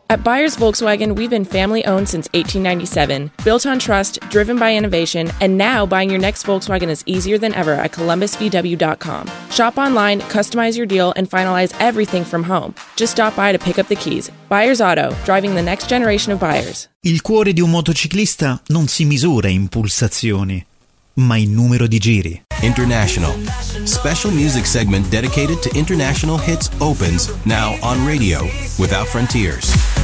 At Byers Volkswagen, we've been family-owned since 1897, built on trust, driven by innovation, and now buying your next Volkswagen is easier than ever at columbusvw.com. Shop online, customize your deal, and finalize everything from home. Just stop by to pick up the keys. Byers Auto, driving the next generation of buyers. Il cuore di un motociclista non si misura in pulsazioni, ma in numero di giri. International. Special music segment dedicated to international hits opens now on radio without frontiers.